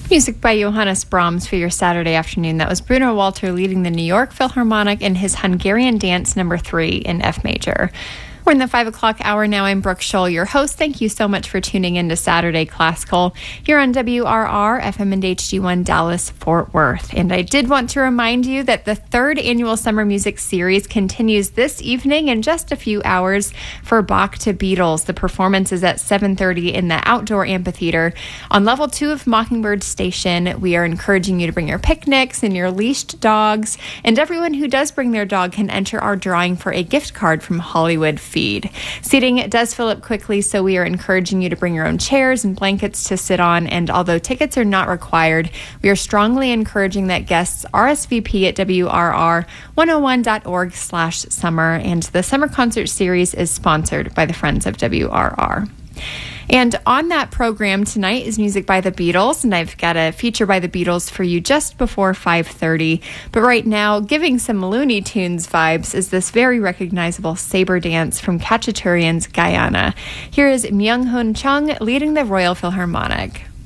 Music by Johannes Brahms for your Saturday afternoon. That was Bruno Walter leading the New York Philharmonic in his Hungarian Dance No. 3 in F major. We're in the 5 o'clock hour now. I'm Brooke Scholl, your host. Thank you so much for tuning in to Saturday Classical here on WRR, FM and HD1 Dallas, Fort Worth. And I did want to remind you that the third annual Summer Music Series continues this evening in just a few hours for Bach to Beatles. The performance is at 7:30 in the outdoor amphitheater on level 2 of Mockingbird Station. We are encouraging you to bring your picnics and your leashed dogs, and everyone who does bring their dog can enter our drawing for a gift card from Hollywood Feed. Seating does fill up quickly, so we are encouraging you to bring your own chairs and blankets to sit on, and although tickets are not required, we are strongly encouraging that guests RSVP at WRR101.org/summer, and the Summer Concert Series is sponsored by the Friends of WRR. And on that program tonight is music by the Beatles, and I've got a feature by the Beatles for you just before 5:30. But right now, giving some Looney Tunes vibes is this very recognizable saber dance from Khachaturian's Guyana. Here is Myung-Hoon Chung leading the Royal Philharmonic.